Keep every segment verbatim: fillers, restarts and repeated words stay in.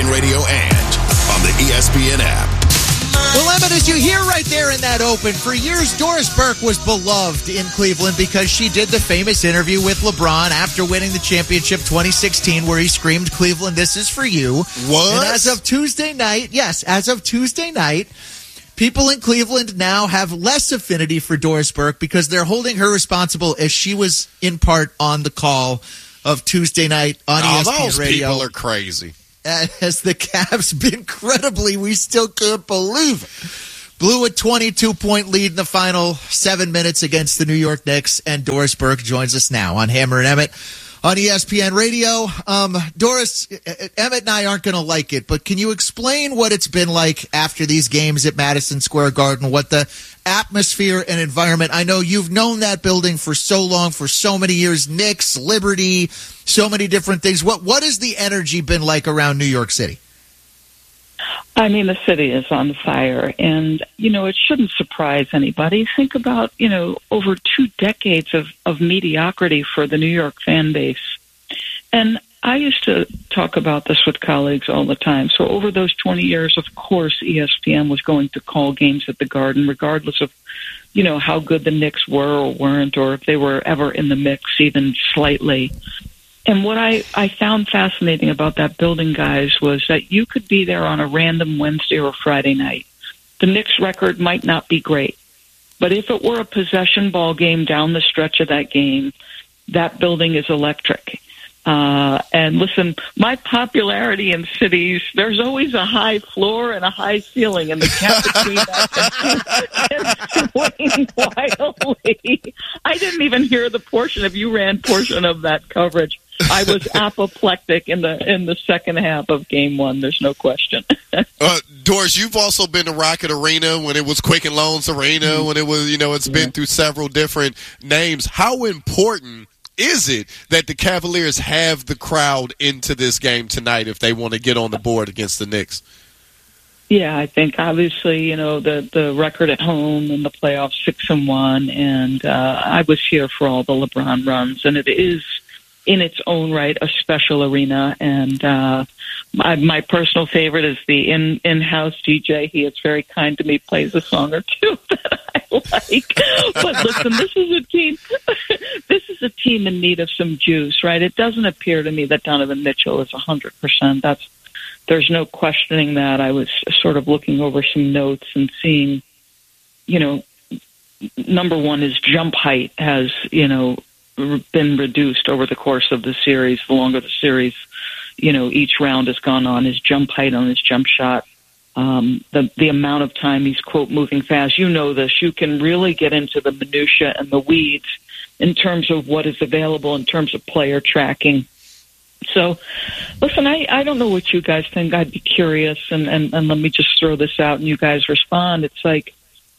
N Radio and on the E S P N app. Well, Emmett, as you hear right there in that open, for years Doris Burke was beloved in Cleveland because she did the famous interview with LeBron after winning the championship twenty sixteen where he screamed, "Cleveland, this is for you." What? And as of Tuesday night, yes, as of Tuesday night, people in Cleveland now have less affinity for Doris Burke because they're holding her responsible as she was in part on the call of Tuesday night on oh, E S P N those Radio. People are crazy. As the Cavs, incredibly, we still can't believe it, blew a twenty-two point lead in the final seven minutes against the New York Knicks. And Doris Burke joins us now on Hammer and Emmett on E S P N Radio. Um, Doris, Emmett and I aren't going to like it, but can you explain what it's been like after these games at Madison Square Garden, what the atmosphere and environment? I know you've known that building for so long, for so many years, Knicks, Liberty, so many different things. What What has the energy been like around New York City? I mean, the city is on fire, and, you know, it shouldn't surprise anybody. Think about, you know, over two decades of, of mediocrity for the New York fan base. And I used to talk about this with colleagues all the time. So over those twenty years, of course, E S P N was going to call games at the Garden, regardless of, you know, how good the Knicks were or weren't, or if they were ever in the mix, even slightly. And what I, I found fascinating about that building, guys, was that you could be there on a random Wednesday or Friday night. The Knicks record might not be great, but if it were a possession ball game down the stretch of that game, that building is electric. Uh, and listen, my popularity in cities, there's always a high floor and a high ceiling, and the gap between that can swing wildly. I didn't even hear the portion of you ran portion of that coverage. I was apoplectic in the in the second half of game one. There's no question. uh, Doris, you've also been to Rocket Arena when it was Quicken Loans Arena, mm-hmm. when it was, you know, it's yeah. been through several different names. How important is it that the Cavaliers have the crowd into this game tonight if they want to get on the board against the Knicks? Yeah, I think obviously, you know, the, the record at home in the playoffs, six and one, and uh, I was here for all the LeBron runs, and it is in its own right a special arena. And uh, my, my personal favorite is the in in-house D J. He is very kind to me, plays a song or two that I like. But listen, this is a team. This is a team in need of some juice, right? It doesn't appear to me that Donovan Mitchell is one hundred percent. That's There's no questioning that. I was sort of looking over some notes and seeing, you know, number one, his jump height has, you know, been reduced over the course of the series. The longer the series, you know, each round has gone on, his jump height on his jump shot, um, the the amount of time he's, quote, moving fast. You know this. You can really get into the minutia and the weeds in terms of what is available in terms of player tracking. So, listen, I, I don't know what you guys think. I'd be curious, and, and, and let me just throw this out and you guys respond. It's like,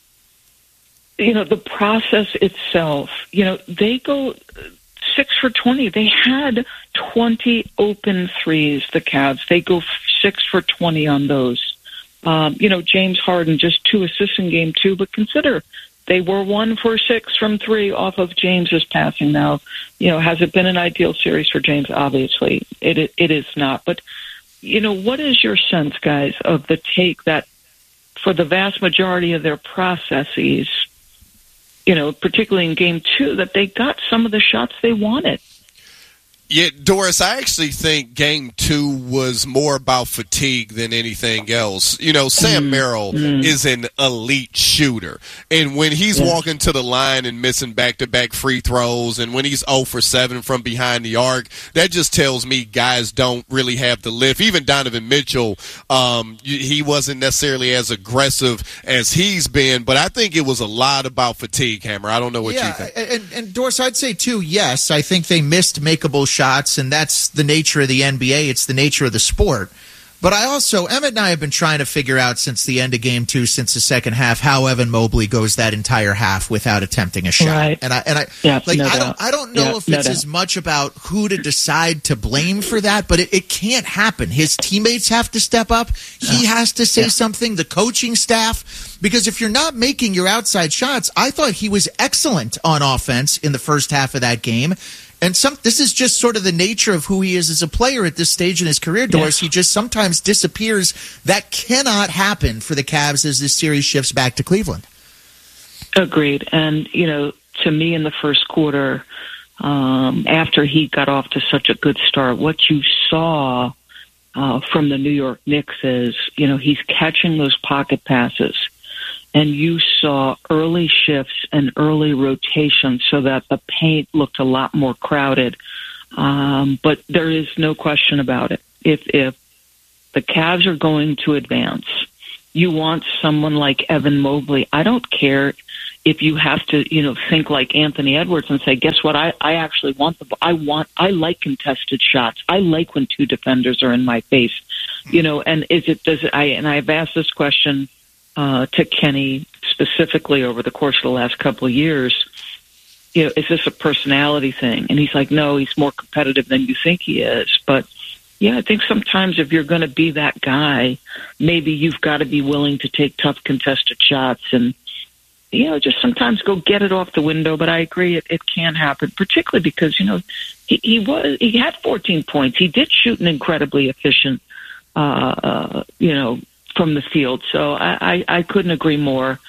you know, the process itself, you know, they go six for twenty. They had twenty open threes, the Cavs. They go six for twenty on those. Um, you know, James Harden, just two assists in game two, but consider they were one for six from three off of James's passing. Now, you know, has it been an ideal series for James? Obviously, it it is not. But, you know, what is your sense, guys, of the take that for the vast majority of their processes, you know, particularly in game two, that they got some of the shots they wanted? Yeah, Doris, I actually think game two was more about fatigue than anything else. You know, Sam mm, Merrill mm. is an elite shooter. And when he's yeah. walking to the line and missing back-to-back free throws, and when he's zero for seven from behind the arc, that just tells me guys don't really have the lift. Even Donovan Mitchell, um, he wasn't necessarily as aggressive as he's been, but I think it was a lot about fatigue, Hammer. I don't know what yeah, you think. And, and Doris, I'd say, too, yes, I think they missed makeable shots. shots, and that's the nature of the N B A. It's the nature of the sport. But I also, Emmett and I have been trying to figure out since the end of game two, since the second half, how Evan Mobley goes that entire half without attempting a shot. Right. And I, and I, yeah, like, no I doubt. don't, I don't know yeah, if no it's doubt. as much about who to decide to blame for that, but it, it can't happen. His teammates have to step up. He yeah. has to say yeah. something. The coaching staff, because if you're not making your outside shots, I thought he was excellent on offense in the first half of that game. And some this is just sort of the nature of who he is as a player at this stage in his career, Doris. Yeah. He just sometimes disappears. That cannot happen for the Cavs as this series shifts back to Cleveland. Agreed. And, you know, to me in the first quarter, um, after he got off to such a good start, what you saw uh, from the New York Knicks is, you know, he's catching those pocket passes. And you saw early shifts and early rotations so that the paint looked a lot more crowded. Um, but there is no question about it. If, if the Cavs are going to advance, you want someone like Evan Mobley. I don't care if you have to, you know, think like Anthony Edwards and say, guess what? I, I actually want the, I want, I like contested shots. I like when two defenders are in my face, you know, and is it, does it, I, and I've asked this question Uh, to Kenny specifically over the course of the last couple of years, you know, is this a personality thing? And he's like, no, he's more competitive than you think he is. But yeah, I think sometimes if you're going to be that guy, maybe you've got to be willing to take tough contested shots and, you know, just sometimes go get it off the window. But I agree, it, it can happen, particularly because, you know, he, he was, he had fourteen points. He did shoot an incredibly efficient, uh, uh, you know, from the field. So I, I, I couldn't agree more.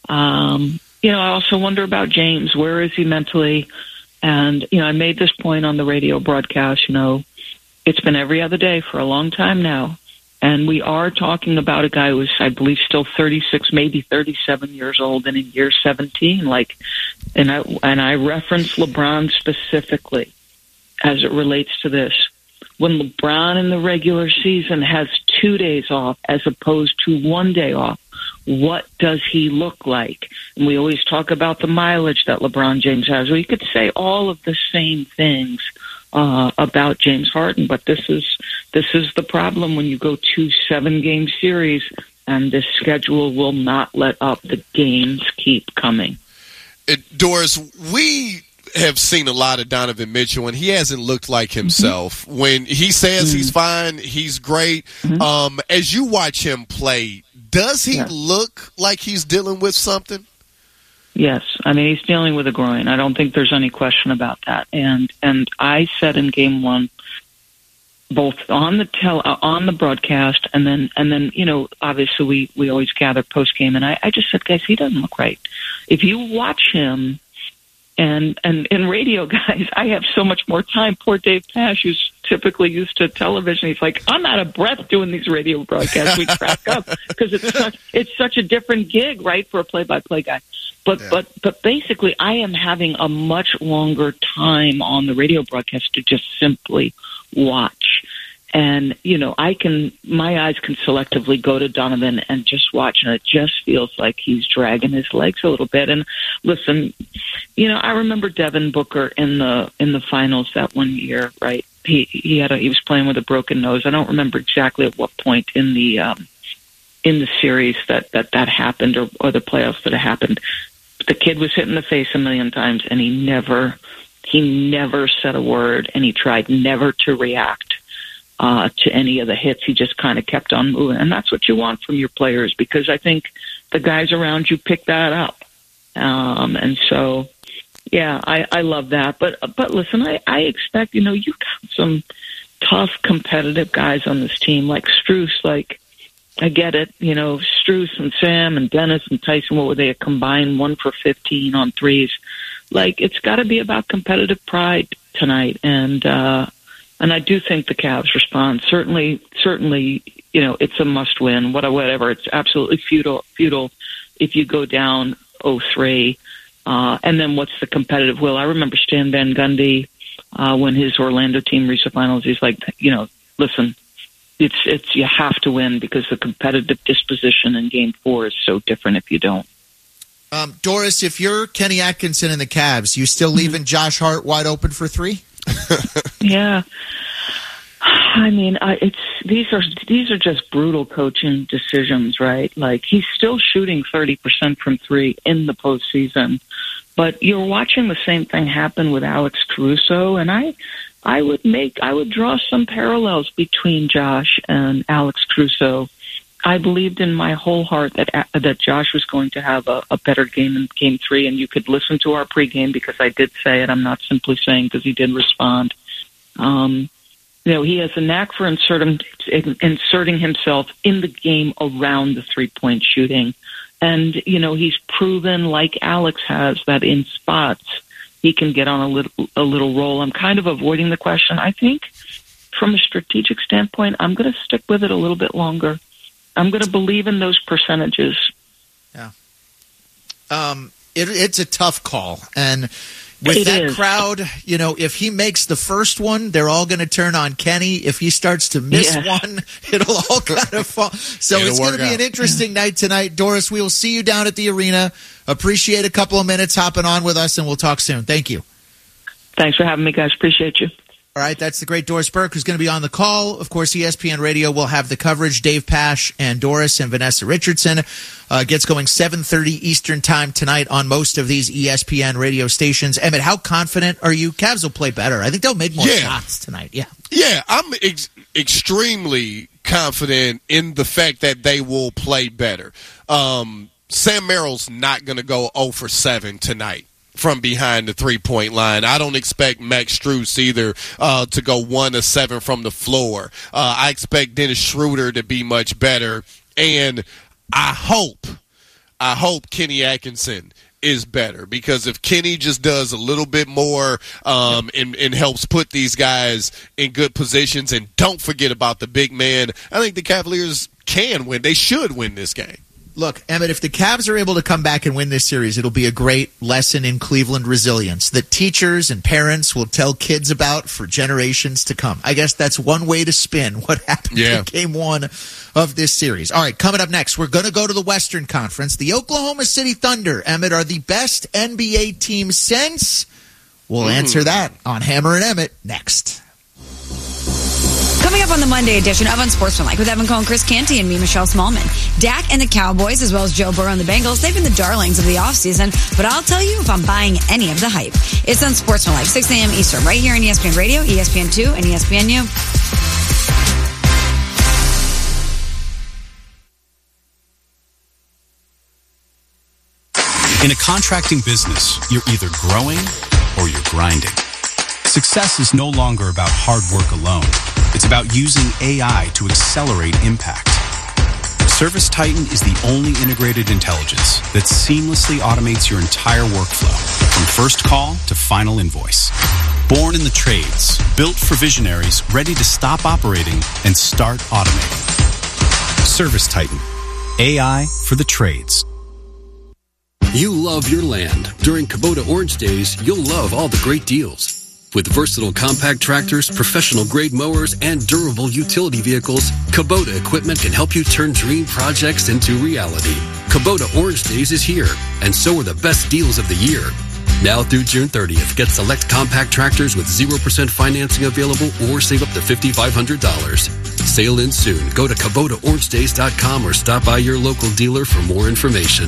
Um, you know, I also wonder about James. Where is he mentally? And, you know, I made this point on the radio broadcast, you know, it's been every other day for a long time now. And we are talking about a guy who's, I believe, still thirty-six, maybe thirty-seven years old and in year seventeen. Like, and I, and I reference LeBron specifically as it relates to this. When LeBron in the regular season has two days off as opposed to one day off, what does he look like? And we always talk about the mileage that LeBron James has. Well, you could say all of the same things uh, about James Harden, but this is this is the problem when you go to seven-game series and this schedule will not let up. The games keep coming. It, Doris, we have seen a lot of Donovan Mitchell, and he hasn't looked like himself. Mm-hmm. When he says mm-hmm. he's fine, he's great. Mm-hmm. Um, as you watch him play, does he yeah. look like he's dealing with something? Yes. I mean, he's dealing with a groin. I don't think there's any question about that. And and I said in game one, both on the tel- uh, on the broadcast and then, and then you know, obviously we, we always gather post-game, and I, I just said, guys, he doesn't look right. If you watch him, And, and in radio, guys, I have so much more time. Poor Dave Pash, who's typically used to television, he's like, I'm out of breath doing these radio broadcasts. We crack up because it's such, it's such a different gig, right, for a play-by-play guy. But, yeah. but, but basically, I am having a much longer time on the radio broadcast to just simply watch. And, you know, I can, my eyes can selectively go to Donovan and just watch, and it just feels like he's dragging his legs a little bit. And listen, you know, I remember Devin Booker in the, in the finals that one year, right? He, he had a, he was playing with a broken nose. I don't remember exactly at what point in the, um, in the series that, that, that happened or, or the playoffs that it happened. The kid was hit in the face a million times, and he never, he never said a word, and he tried never to react Uh, to any of the hits. He just kind of kept on moving. And that's what you want from your players, because I think the guys around you pick that up. Um, and so, yeah, I, I love that. But but listen, I, I expect, you know, you've got some tough, competitive guys on this team, like Strus. Like, I get it. You know, Strus and Sam and Dennis and Tyson, what were they, a combined one for fifteen on threes? Like, it's got to be about competitive pride tonight. And, uh, And I do think the Cavs respond. Certainly, certainly, you know, it's a must-win. Whatever, it's absolutely futile. Futile if you go down oh three. Uh, and then what's the competitive will? I remember Stan Van Gundy uh, when his Orlando team reached the finals. He's like, you know, listen, it's it's you have to win because the competitive disposition in Game Four is so different if you don't. Um, Doris, if you're Kenny Atkinson and the Cavs, you still leaving Josh Hart wide open for three? Yeah, I mean, I, it's these are these are just brutal coaching decisions, right? Like, he's still shooting thirty percent from three in the postseason, but you're watching the same thing happen with Alex Caruso, and I, I would make I would draw some parallels between Josh and Alex Caruso. I believed in my whole heart that that Josh was going to have a, a better game in Game Three, and you could listen to our pregame because I did say it. I'm not simply saying because he did respond. Um, you know, he has a knack for inserting, inserting himself in the game around the three-point shooting, and you know he's proven, like Alex has, that in spots he can get on a little a little roll. I'm kind of avoiding the question. I think from a strategic standpoint, I'm going to stick with it a little bit longer. I'm going to believe in those percentages. Yeah. Um, it, it's a tough call. And with it that is. crowd, you know, if he makes the first one, they're all going to turn on Kenny. If he starts to miss Yeah. one, it'll all kind of fall. So It'll it's going to work be an out. interesting night tonight. Doris, we will see you down at the arena. Appreciate a couple of minutes hopping on with us, and we'll talk soon. Thank you. Thanks for having me, guys. Appreciate you. All right, that's the great Doris Burke, who's going to be on the call. Of course, E S P N Radio will have the coverage. Dave Pasch and Doris and Vanessa Richardson uh, gets going seven thirty Eastern time tonight on most of these E S P N radio stations. Emmett, how confident are you? Cavs will play better. I think they'll make more Yeah. shots tonight. Yeah. Yeah, I'm ex- extremely confident in the fact that they will play better. Um, Sam Merrill's not going to go zero for seven tonight from behind the three-point line. I don't expect Max Strus either uh, to go one of seven from the floor. Uh, I expect Dennis Schroeder to be much better. And I hope, I hope Kenny Atkinson is better, because if Kenny just does a little bit more um, and, and helps put these guys in good positions, and don't forget about the big man, I think the Cavaliers can win. They should win this game. Look, Emmett, if the Cavs are able to come back and win this series, it'll be a great lesson in Cleveland resilience that teachers and parents will tell kids about for generations to come. I guess that's one way to spin what happened Yeah. in game one of this series. All right, coming up next, we're going to go to the Western Conference. The Oklahoma City Thunder, Emmett, are the best N B A team since. We'll answer that on Hammer and Emmett next. Coming up on the Monday edition of Unsportsmanlike with Evan Cohen, Chris Canty, and me, Michelle Smallman. Dak and the Cowboys, as well as Joe Burrow and the Bengals, they've been the darlings of the offseason, but I'll tell you if I'm buying any of the hype. It's Unsportsmanlike, six a.m. Eastern, right here on E S P N Radio, E S P N two, and E S P N U. In a contracting business, you're either growing or you're grinding. Success is no longer about hard work alone. It's about using A I to accelerate impact. ServiceTitan is the only integrated intelligence that seamlessly automates your entire workflow, from first call to final invoice. Born in the trades, built for visionaries ready to stop operating and start automating. ServiceTitan. A I for the trades. You love your land. During Kubota Orange Days, you'll love all the great deals. With versatile compact tractors, professional-grade mowers, and durable utility vehicles, Kubota equipment can help you turn dream projects into reality. Kubota Orange Days is here, and so are the best deals of the year. Now through June thirtieth, get select compact tractors with zero percent financing available or save up to five thousand five hundred dollars. Sale ends soon. Go to Kubota Orange Days dot com or stop by your local dealer for more information.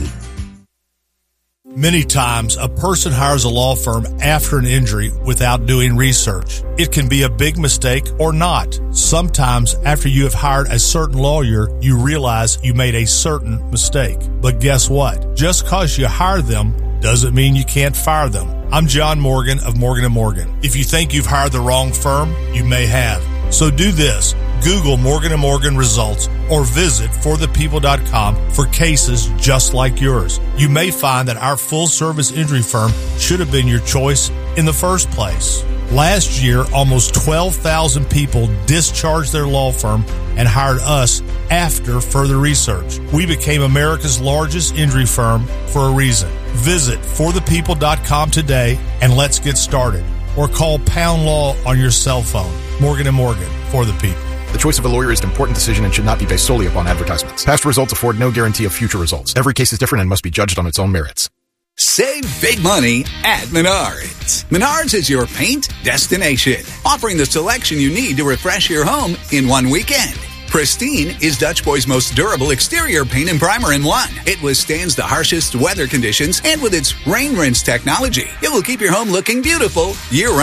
Many times, a person hires a law firm after an injury without doing research. It can be a big mistake or not. Sometimes, after you have hired a certain lawyer, you realize you made a certain mistake. But guess what? Just because you hire them doesn't mean you can't fire them. I'm John Morgan of Morgan and Morgan. If you think you've hired the wrong firm, you may have. So do this. Google Morgan and Morgan results or visit for the people dot com for cases just like yours. You may find that our full-service injury firm should have been your choice in the first place. Last year, almost twelve thousand people discharged their law firm and hired us after further research. We became America's largest injury firm for a reason. Visit for the people dot com today and let's get started. Or call Pound Law on your cell phone. Morgan and Morgan, for the people. The choice of a lawyer is an important decision and should not be based solely upon advertisements. Past results afford no guarantee of future results. Every case is different and must be judged on its own merits. Save big money at Menards. Menards is your paint destination, offering the selection you need to refresh your home in one weekend. Pristine is Dutch Boy's most durable exterior paint and primer in one. It withstands the harshest weather conditions, and with its rain rinse technology, it will keep your home looking beautiful year-round.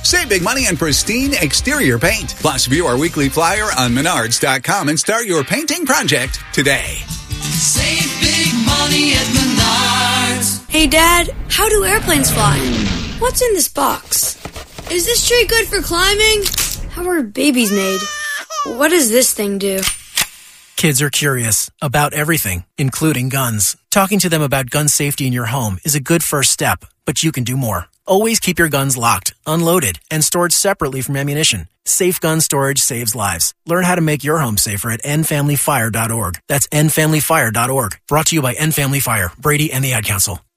Save big money on pristine exterior paint. Plus, view our weekly flyer on menards dot com and start your painting project today. Save big money at Menards. Hey, Dad, how do airplanes fly? What's in this box? Is this tree good for climbing? How are babies made? What does this thing do? Kids are curious about everything, including guns. Talking to them about gun safety in your home is a good first step, but you can do more. Always keep your guns locked, unloaded, and stored separately from ammunition. Safe gun storage saves lives. Learn how to make your home safer at end family fire dot org. That's end family fire dot org. Brought to you by End Family Fire, Brady, and the Ad Council.